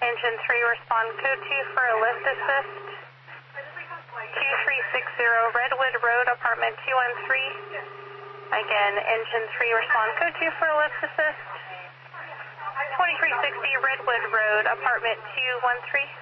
Engine 3, respond code 2 for a lift assist. 2360 Redwood Road, apartment 213. Again, Engine 3, respond code 2 for a lift assist. 2360 Redwood Road, apartment 213.